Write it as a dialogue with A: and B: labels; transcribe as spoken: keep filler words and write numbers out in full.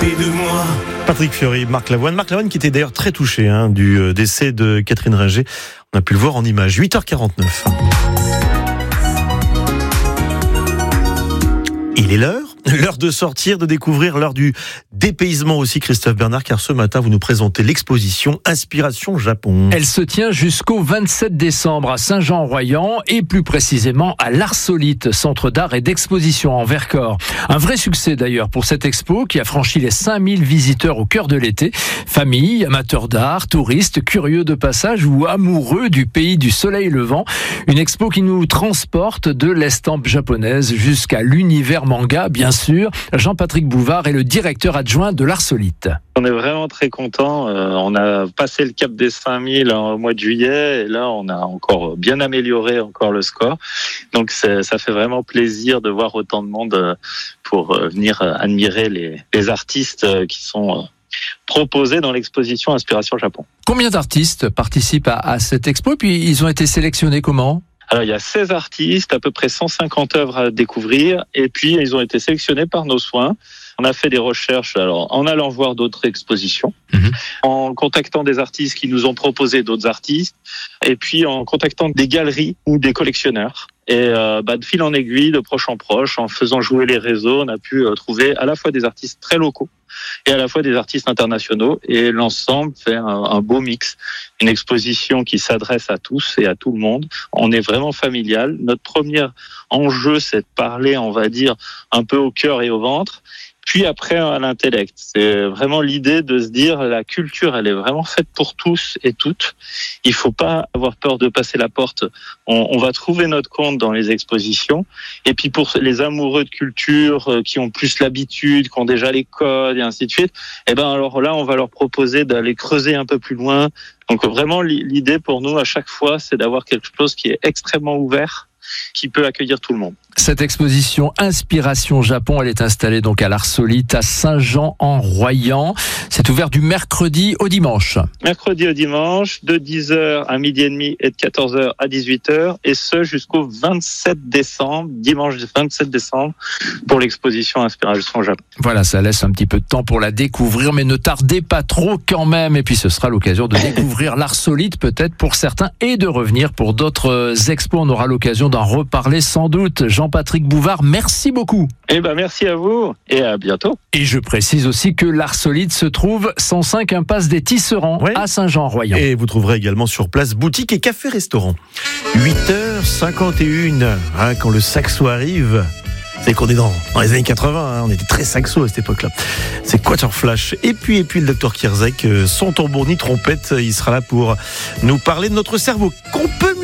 A: côté de moi.
B: Patrick Fiori, Marc Lavoine. Marc Lavoine qui était d'ailleurs très touché hein, du euh, décès de Catherine Ringer. On a pu le voir en images. huit heures quarante-neuf. Il est l'heure. L'heure de sortir, de découvrir, l'heure du dépaysement aussi, Christophe Bernard, car ce matin, vous nous présentez l'exposition Inspiration Japon.
C: Elle se tient jusqu'au vingt-sept décembre à Saint-Jean-en-Royans et plus précisément à l'Arsolite, centre d'art et d'exposition en Vercors. Un vrai succès d'ailleurs pour cette expo qui a franchi les cinq mille visiteurs au cœur de l'été. Familles, amateurs d'art, touristes, curieux de passage ou amoureux du pays du soleil levant. Une expo qui nous transporte de l'estampe japonaise jusqu'à l'univers manga, bien sûr. Jean-Patrick Bouvard est le directeur adjoint de l'Arsolite.
D: On est vraiment très contents. Euh, on a passé le cap des cinq mille au mois de juillet et là, on a encore bien amélioré encore le score. Donc, c'est, ça fait vraiment plaisir de voir autant de monde pour venir admirer les, les artistes qui sont proposés dans l'exposition Inspiration Japon.
C: Combien d'artistes participent à, à cette expo? Et puis, ils ont été sélectionnés comment ?
D: Alors, il y a seize artistes, à peu près cent cinquante œuvres à découvrir. Et puis, ils ont été sélectionnés par nos soins. On a fait des recherches alors, en allant voir d'autres expositions, mmh. en contactant des artistes qui nous ont proposé d'autres artistes, et puis en contactant des galeries ou des collectionneurs. Et euh, bah, de fil en aiguille, de proche en proche, en faisant jouer les réseaux, on a pu euh, trouver à la fois des artistes très locaux et à la fois des artistes internationaux. Et l'ensemble fait un, un beau mix, une exposition qui s'adresse à tous et à tout le monde. On est vraiment familial. Notre premier enjeu, c'est de parler, on va dire, un peu au cœur et au ventre. Puis après à l'intellect. C'est vraiment l'idée de se dire la culture, elle est vraiment faite pour tous et toutes. Il faut pas avoir peur de passer la porte. On, on va trouver notre compte dans les expositions. Et puis pour les amoureux de culture qui ont plus l'habitude, qui ont déjà les codes et ainsi de suite, eh ben alors là on va leur proposer d'aller creuser un peu plus loin. Donc vraiment l'idée pour nous à chaque fois, c'est d'avoir quelque chose qui est extrêmement ouvert, qui peut accueillir tout le monde.
C: Cette exposition Inspiration Japon, elle est installée donc à l'Arsolite, à Saint-Jean-en-Royans. C'est ouvert du mercredi au dimanche.
D: Mercredi au dimanche, de dix heures à midi et demi et de quatorze heures à dix-huit heures, et ce jusqu'au vingt-sept décembre, dimanche vingt-sept décembre, pour l'exposition Inspiration Japon.
C: Voilà, ça laisse un petit peu de temps pour la découvrir, mais ne tardez pas trop quand même. Et puis ce sera l'occasion de découvrir l'Arsolite peut-être pour certains et de revenir pour d'autres expos. On aura l'occasion d'en reparler sans doute. Jean-Patrick Bouvard, merci beaucoup.
D: Eh ben, merci à vous et à bientôt.
C: Et je précise aussi que l'Arsolite se trouve cent cinq impasse des Tisserands, oui, à Saint-Jean-en-Royans.
B: Et vous trouverez également sur place boutique et café-restaurant. huit heures cinquante et une, hein, quand le saxo arrive. C'est qu'on est dans, dans les années quatre-vingts, hein, on était très saxo à cette époque-là. C'est Quatuor Flash. Et puis, et puis le docteur Kierzek, son tambour ni trompette, il sera là pour nous parler de notre cerveau qu'on peut